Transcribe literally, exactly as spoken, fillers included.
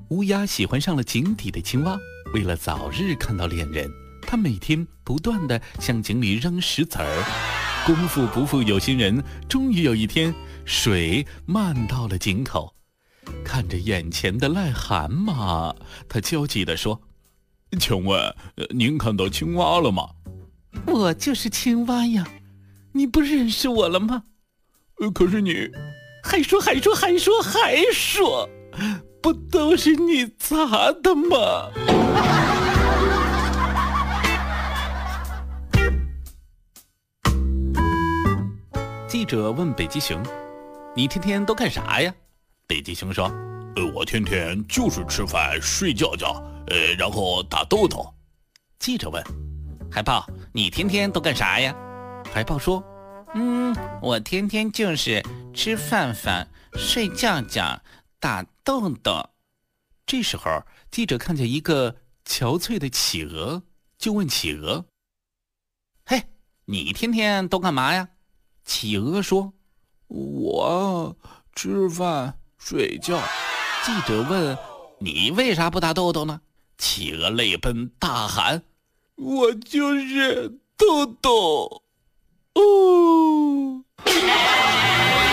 乌鸦喜欢上了井底的青蛙，为了早日看到恋人，他每天不断地向井里扔石子儿。功夫不负有心人，终于有一天，水漫到了井口。看着眼前的癞蛤蟆，他焦急地说：请问您看到青蛙了吗？我就是青蛙呀，你不认识我了吗？可是你还说还说还说还说，不都是你砸的吗？记者问北极熊：你天天都干啥呀？北极熊说：呃，我天天就是吃饭睡觉觉，呃，然后打豆豆。记者问：海豹，你天天都干啥呀？海豹说：嗯，我天天就是吃饭饭睡觉觉打豆豆。这时候记者看见一个憔悴的企鹅，就问企鹅：嘿，你天天都干嘛呀？企鹅说：我吃饭睡觉。记者问：你为啥不打豆豆呢？企鹅泪奔大喊：我就是豆豆哦。